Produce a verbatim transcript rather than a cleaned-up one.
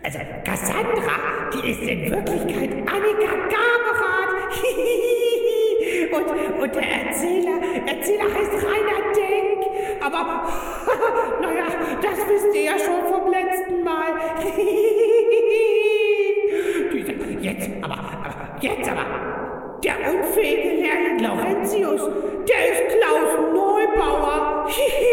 Also Cassandra, die ist in Wirklichkeit Annika Gaberat. und, und der Erzähler, Erzähler heißt Rainer Denk. Aber, naja, das wisst ihr ja schon vom letzten Mal. Jetzt aber, aber, jetzt aber. Der unfähige Lehrling Laurentius, der ist Klaus Neubauer.